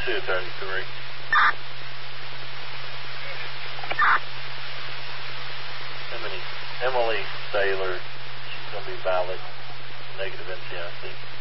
233. Emily Saylor, she's going to be valid, negative NCIC.